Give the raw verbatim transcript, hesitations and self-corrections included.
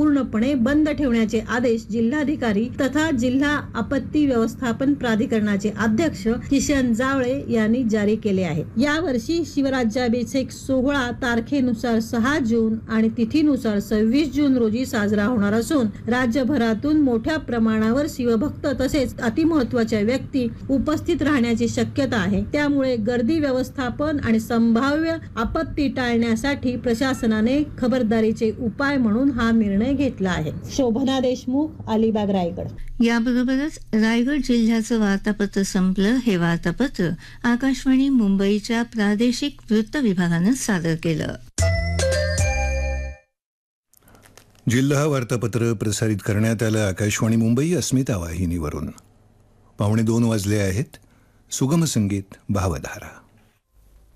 पूर्णपणे बंद ठेवण्याचे आदेश जिल्हाधिकारी तथा जिल्हा आपत्ती व्यवस्थापन प्राधिकरणाचे अध्यक्ष किशन जावळे यांनी जारी केले आहे. या वर्षी शिवराज्याभिषेक सोहळा तारखेनुसार सहा जून आणि तिथीनुसार सव्वीस जून रोजी साजरा होणार असून राज्यभरातून मोठ्या प्रमाणावर शिवभक्त तसेच अतिमहत्त्वाच्या व्यक्ती उपस्थित राहण्याची शक्यता आहे. त्यामुळे गर्दी व्यवस्थापन आणि संभाव्य आपत्ती टाळण्यासाठी प्रशासनाने खबरदारीचे उपाय म्हणून हा निर्णय घेतला आहे. शोभना देशमुख, अलिबाग, रायगड. याबरोबरच रायगड जिल्ह्याचं वार्तापत्र संपलं. हे वार्तापत्र आकाशवाणी मुंबईच्या प्रादेशिक वृत्त विभागानं सादर केलं. जिल्हा वार्तापत्र प्रसारित करण्यात आलं आकाशवाणी मुंबई अस्मिता वाहिनीवरून. पावणे दोन वाजले आहेत. सुगम संगीत भावधारा.